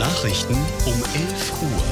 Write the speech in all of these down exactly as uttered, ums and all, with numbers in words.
Nachrichten um elf Uhr.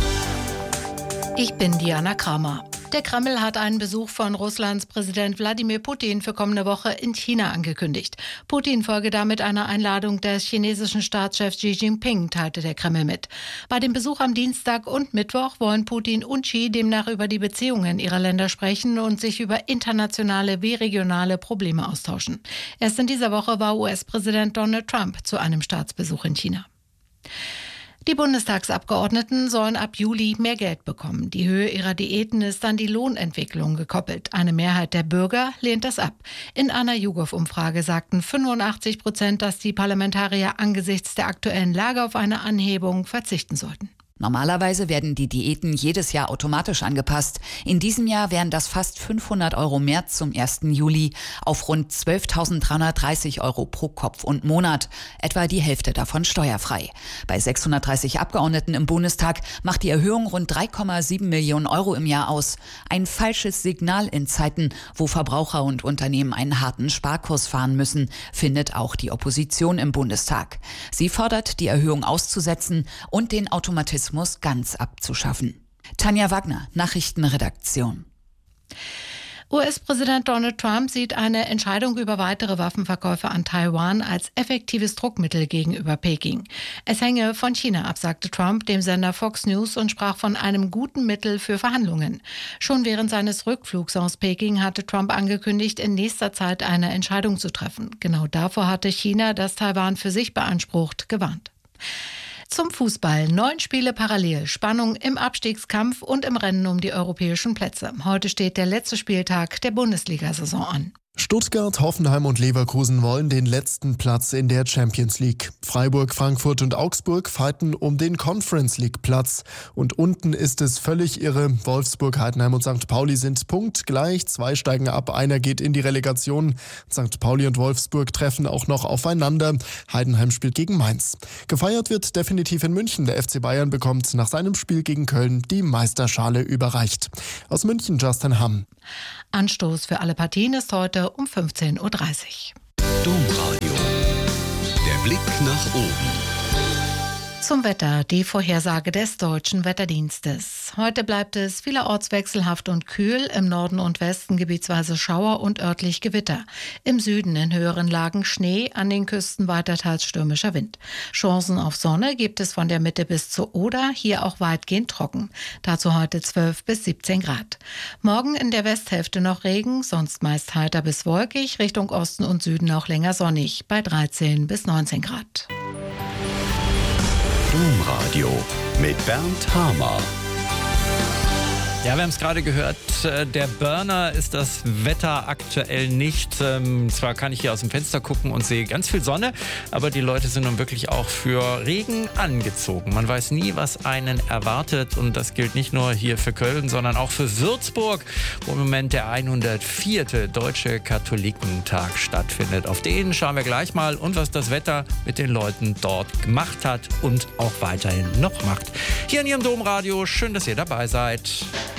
Ich bin Diana Kramer. Der Kreml hat einen Besuch von Russlands Präsident Wladimir Putin für kommende Woche in China angekündigt. Putin folge damit einer Einladung des chinesischen Staatschefs Xi Jinping, teilte der Kreml mit. Bei dem Besuch am Dienstag und Mittwoch wollen Putin und Xi demnach über die Beziehungen ihrer Länder sprechen und sich über internationale wie regionale Probleme austauschen. Erst in dieser Woche war U S-Präsident Donald Trump zu einem Staatsbesuch in China. Die Bundestagsabgeordneten sollen ab Juli mehr Geld bekommen. Die Höhe ihrer Diäten ist an die Lohnentwicklung gekoppelt. Eine Mehrheit der Bürger lehnt das ab. In einer YouGov-Umfrage sagten fünfundachtzig Prozent, dass die Parlamentarier angesichts der aktuellen Lage auf eine Anhebung verzichten sollten. Normalerweise werden die Diäten jedes Jahr automatisch angepasst. In diesem Jahr wären das fast fünfhundert Euro mehr zum ersten Juli auf rund zwölftausenddreihundertdreißig Euro pro Kopf und Monat. Etwa die Hälfte davon steuerfrei. Bei sechshundertdreißig Abgeordneten im Bundestag macht die Erhöhung rund drei Komma sieben Millionen Euro im Jahr aus. Ein falsches Signal in Zeiten, wo Verbraucher und Unternehmen einen harten Sparkurs fahren müssen, findet auch die Opposition im Bundestag. Sie fordert, die Erhöhung auszusetzen und den Automatismus ganz abzuschaffen. Tanja Wagner, Nachrichtenredaktion. U S-Präsident Donald Trump sieht eine Entscheidung über weitere Waffenverkäufe an Taiwan als effektives Druckmittel gegenüber Peking. Es hänge von China ab, sagte Trump dem Sender Fox News und sprach von einem guten Mittel für Verhandlungen. Schon während seines Rückflugs aus Peking hatte Trump angekündigt, in nächster Zeit eine Entscheidung zu treffen. Genau davor hatte China, das Taiwan für sich beansprucht, gewarnt. Zum Fußball. Neun Spiele parallel. Spannung im Abstiegskampf und im Rennen um die europäischen Plätze. Heute steht der letzte Spieltag der Bundesliga-Saison an. Stuttgart, Hoffenheim und Leverkusen wollen den letzten Platz in der Champions League. Freiburg, Frankfurt und Augsburg fighten um den Conference League Platz. Und unten ist es völlig irre. Wolfsburg, Heidenheim und Sankt Pauli sind punktgleich. Zwei steigen ab, einer geht in die Relegation. Sankt Pauli und Wolfsburg treffen auch noch aufeinander. Heidenheim spielt gegen Mainz. Gefeiert wird definitiv in München. Der F C Bayern bekommt nach seinem Spiel gegen Köln die Meisterschale überreicht. Aus München Justin Hamm. Anstoß für alle Partien ist heute um fünfzehn Uhr dreißig. Domradio. Der Blick nach oben. Zum Wetter, die Vorhersage des Deutschen Wetterdienstes. Heute bleibt es vielerorts wechselhaft und kühl, im Norden und Westen gebietsweise Schauer und örtlich Gewitter. Im Süden in höheren Lagen Schnee, an den Küsten weiter teils stürmischer Wind. Chancen auf Sonne gibt es von der Mitte bis zur Oder, hier auch weitgehend trocken. Dazu heute zwölf bis siebzehn Grad. Morgen in der Westhälfte noch Regen, sonst meist heiter bis wolkig, Richtung Osten und Süden auch länger sonnig, bei dreizehn bis neunzehn Grad. Domradio mit Bernd Hamer. Ja, wir haben es gerade gehört, der Burner ist das Wetter aktuell nicht. Zwar kann ich hier aus dem Fenster gucken und sehe ganz viel Sonne, aber die Leute sind nun wirklich auch für Regen angezogen. Man weiß nie, was einen erwartet, und das gilt nicht nur hier für Köln, sondern auch für Würzburg, wo im Moment der hundertvierte Deutsche Katholikentag stattfindet. Auf den schauen wir gleich mal, und was das Wetter mit den Leuten dort gemacht hat und auch weiterhin noch macht. Hier in Ihrem Domradio, schön, dass ihr dabei seid.